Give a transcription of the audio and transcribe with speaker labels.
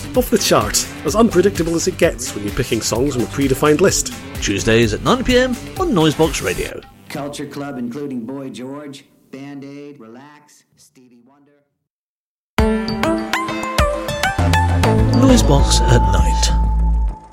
Speaker 1: Off the chart, as unpredictable as it gets when you're picking songs from a predefined list.
Speaker 2: Tuesdays at 9pm on Noisebox Radio.
Speaker 3: Culture Club, including Boy George, Band Aid, Relax, Stevie Wonder.
Speaker 2: Noisebox at night.